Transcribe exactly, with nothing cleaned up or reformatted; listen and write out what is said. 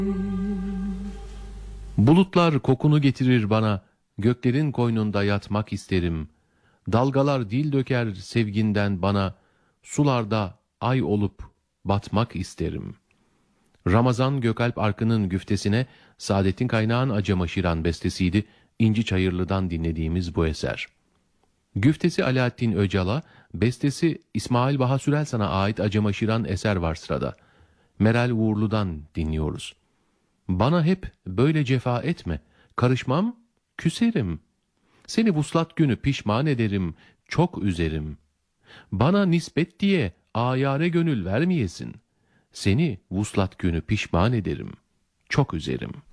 Bulutlar kokunu getirir bana, göklerin koynunda yatmak isterim. Dalgalar dil döker sevginden bana, sularda ay olup batmak isterim. Ramazan Gökalp Arkın'ın güftesine Saadettin Kaynağ'ın Acemaşiran bestesiydi. İnci Çayırlı'dan dinlediğimiz bu eser. Güftesi Alaaddin Öcal'a, bestesi İsmail Baha Sürelsan'a ait Acemaşiran eser var sırada. Meral Uğurlu'dan dinliyoruz. Bana hep böyle cefa etme, karışmam, küserim. Seni vuslat günü pişman ederim, çok üzerim. Bana nispet diye ayare gönül vermeyesin. Seni vuslat günü pişman ederim, çok üzerim.